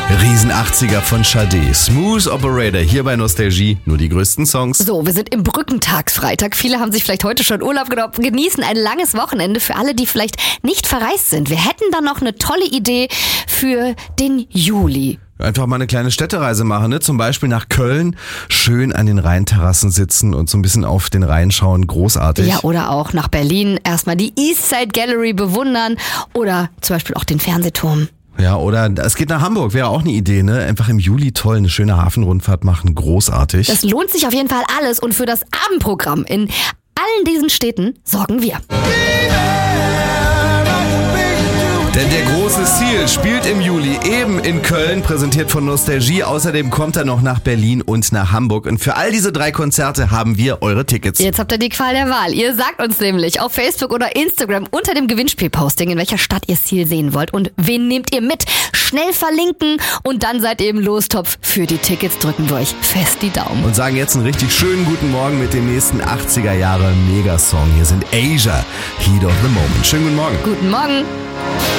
Riesen 80er von Sade. Smooth Operator hier bei Nostalgie. Nur die größten Songs. So, wir sind im Brückentagsfreitag. Viele haben sich vielleicht heute schon Urlaub genommen, genießen ein langes Wochenende für alle, die vielleicht nicht verreist sind. Wir hätten dann noch eine tolle Idee für den Juli. Einfach mal eine kleine Städtereise machen, ne? Zum Beispiel nach Köln, schön an den Rheinterrassen sitzen und so ein bisschen auf den Rhein schauen, großartig. Ja, oder auch nach Berlin erstmal die Eastside Gallery bewundern oder zum Beispiel auch den Fernsehturm. Ja, oder es geht nach Hamburg, wäre auch eine Idee, ne? Einfach im Juli toll eine schöne Hafenrundfahrt machen, großartig. Das lohnt sich auf jeden Fall alles und für das Abendprogramm in allen diesen Städten sorgen wir. Denn der große Seal spielt im Juli eben in Köln, präsentiert von Nostalgie. Außerdem kommt er noch nach Berlin und nach Hamburg. Und für all diese 3 Konzerte haben wir eure Tickets. Jetzt habt ihr die Qual der Wahl. Ihr sagt uns nämlich auf Facebook oder Instagram unter dem Gewinnspielposting, in welcher Stadt ihr Seal sehen wollt und wen nehmt ihr mit. Schnell verlinken und dann seid ihr im Lostopf für die Tickets. Drücken wir euch fest die Daumen. Und sagen jetzt einen richtig schönen guten Morgen mit dem nächsten 80er Jahre Megasong. Hier sind Asia, Heat of the Moment. Schönen guten Morgen. Guten Morgen.